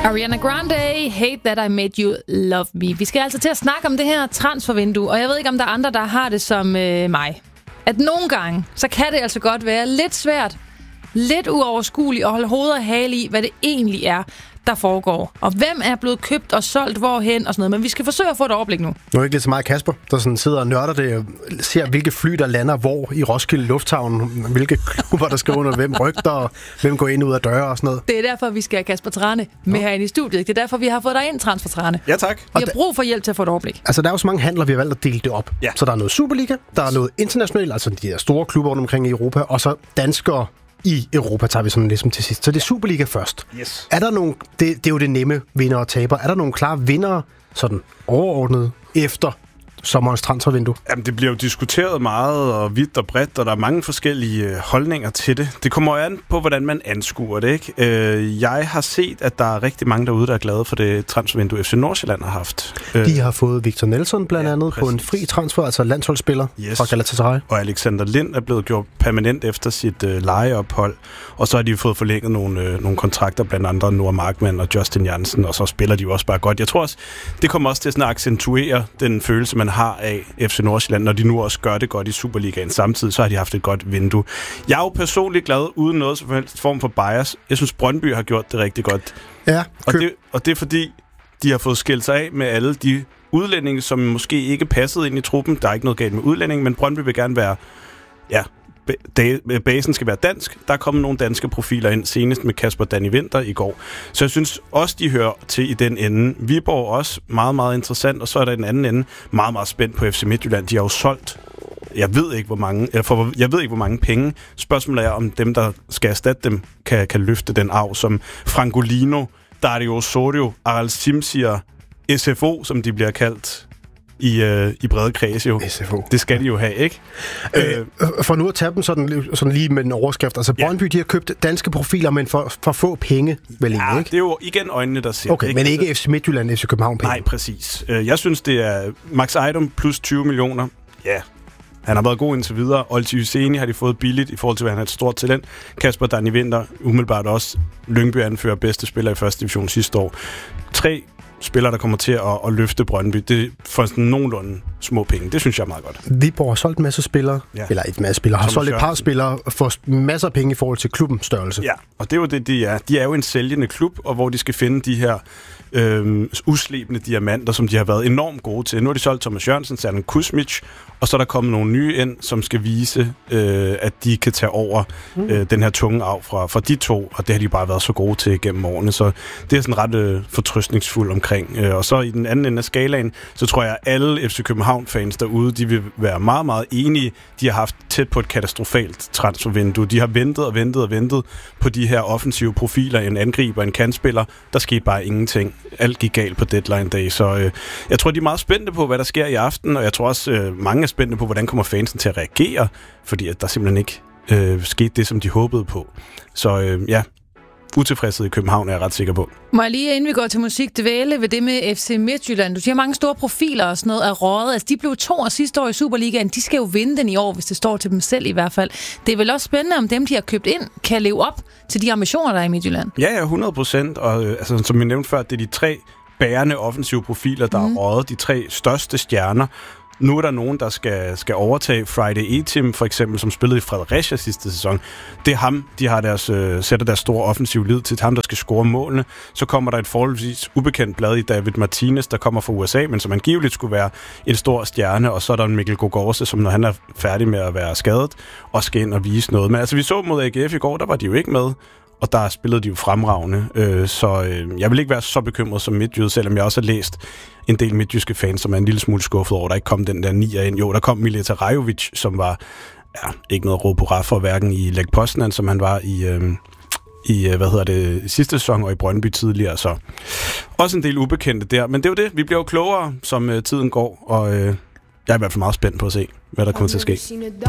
Ariana Grande, Hate That I Made You Love Me. Vi skal altså til at snakke om det her transfervindue, og jeg ved ikke, om der er andre, der har det som mig. At nogle gange, så kan det altså godt være lidt svært, lidt uoverskueligt at holde hoved og hale i, hvad det egentlig er, der foregår. Og hvem er blevet købt og solgt hvorhen og sådan noget. Men vi skal forsøge at få et overblik nu. Nu er ikke lidt så meget Kasper, der sådan sidder og nørder det og ser, hvilke fly, der lander hvor i Roskilde Lufthavn, hvilke klubber, der skal under hvem rygter, og hvem går ind ud af døre og sådan noget. Det er derfor, vi skal have Kasper Trane med herinde i studiet. Det er derfor, vi har fået dig ind, Transfer Trane. Ja, tak. Vi har brug for hjælp til at få et overblik. Altså, der er jo så mange handler, vi har valgt at dele det op. Ja. Så der er noget Superliga, der er noget internationalt, altså de her store klubber rundt omkring i Europa, og så danskere i Europa tager vi sådan ligesom til sidst. Så det er Superliga først. Yes. Er der nogle, det er jo det nemme vinder og taber. Er der nogle klare vindere, sådan overordnet, efter sommerens transfervindue? Jamen, det bliver jo diskuteret meget og vidt og bredt, og der er mange forskellige holdninger til det. Det kommer an på, hvordan man anskuer det, ikke? Jeg har set, at der er rigtig mange derude, der er glade for det transfervindue, FC Nordsjælland har haft. De har fået Victor Nelson blandt andet på en fri transfer, altså landsholdsspiller fra Galatasaray. Og Alexander Lind er blevet gjort permanent efter sit lejeophold, og så har de fået forlænget nogle kontrakter, blandt andre Noah Markmann og Justin Jansen, og så spiller de jo også bare godt. Jeg tror også, det kommer også til sådan at accentuere den følelse, man har af FC Nordsjælland, når de nu også gør det godt i Superligaen samtidig, så har de haft et godt vindue. Jeg er jo personligt glad, uden noget som helst form for bias. Jeg synes, Brøndby har gjort det rigtig godt. Ja, og det er fordi, de har fået skilt sig af med alle de udlændinge, som måske ikke passede ind i truppen. Der er ikke noget galt med udlændinge, men Brøndby vil gerne være, basen skal være dansk. Der er kommet nogle danske profiler ind, senest med Kasper Danny Winther i går. Så jeg synes også, de hører til i den ende. Viborg også meget, meget interessant, og så er der i den anden ende meget, meget spændt på FC Midtjylland. De har jo solgt, jeg ved ikke, hvor mange penge. Spørgsmålet er, om dem, der skal erstatte dem, kan løfte den arv, som Francolino, Dario Osorio, Aral Simsier, SFO, som de bliver kaldt i brede kreds jo. SFO. Det skal de jo have, ikke? For nu at tage dem sådan lige med en overskrift. Altså Brøndby, de har købt danske profiler, men for få penge, vel ikke? Ja, det er jo igen øjnene, der ser. Okay, men ikke FC Midtjylland, FC København penge. Nej, præcis. Jeg synes, det er Max Ejdom plus 20 millioner. Ja, han har været god indtil videre. Olti Hyseni har de fået billigt i forhold til, at han har et stort talent. Kasper Danny Winther, umiddelbart også. Lyngby anfører bedste spiller i første division sidste år. 3 spillere, der kommer til at løfte Brøndby. Det får sådan nogenlunde små penge. Det synes jeg er meget godt. Viborg har solgt en masse spillere, eller et masse spillere, har solgt et par spillere og får masser af penge i forhold til klubbens størrelse. Ja, og det er jo det, de er. De er jo en sælgende klub, og hvor de skal finde de her uslebende diamanter, som de har været enormt gode til. Nu har de solgt Thomas Jørgensen, Serdan Kuzmic, og så er der kommet nogle nye ind, som skal vise, at de kan tage over den her tunge arv fra de to, og det har de bare været så gode til gennem årene, så det er sådan ret fortrøstningsfuld omkring. Og så i den anden ende af skalaen, så tror jeg, at alle FC København-fans derude, de vil være meget, meget enige. De har haft tæt på et katastrofalt transfervindue. De har ventet på de her offensive profiler, en angriber, en kantspiller. Der skete bare ingenting. Alt gik galt på deadline day, så jeg tror, de er meget spændte på, hvad der sker i aften, og jeg tror også, mange er spændte på, hvordan kommer fansen til at reagere, fordi at der simpelthen ikke skete det, som de håbede på. Så utilfredshed i København er jeg ret sikker på. Må jeg lige, inden vi går til musik, dvæle ved det med FC Midtjylland? Du siger, mange store profiler og sådan noget er røget. Altså, de blev 2'ere sidste år i Superligaen. De skal jo vinde den i år, hvis det står til dem selv i hvert fald. Det er vel også spændende, om dem, de har købt ind, kan leve op til de ambitioner, der er i Midtjylland. Ja, 100%. Og som jeg nævnte før, det er de 3 bærende offensive profiler, der er røget. De 3 største stjerner. Nu er der nogen, der skal overtage Friday E-Team, for eksempel, som spillede i Fredericia sidste sæson. Det er ham, de har sætter deres store offensiv lid til, ham, der skal score målene. Så kommer der et forholdsvis ubekendt blad i David Martinez, der kommer fra USA, men som angiveligt skulle være en stor stjerne. Og så er der en Mikkel Gogorse, som når han er færdig med at være skadet, og skal ind og vise noget. Men altså, vi så mod AGF i går, der var de jo ikke med. Og der spillede de jo fremragende. Jeg vil ikke være så bekymret som midtjyde, selvom jeg også har læst en del midtjyske fans, som er en lille smule skuffet over, der ikke kom den der 9'er ind. Jo, der kom Mileta Rajovic, som var ikke noget råd på raffer, hverken i Lech Poznan, som han var i sidste sæson, og i Brøndby tidligere. Så også en del ubekendte der. Men det er jo det. Vi bliver jo klogere, som tiden går, og jeg er i hvert fald meget spændt på at se, hvad der kommer til at ske.